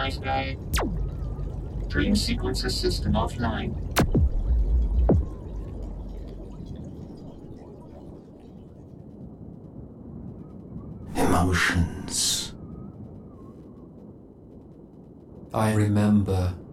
try today? Dream sequencer system offline. Emotions. I remember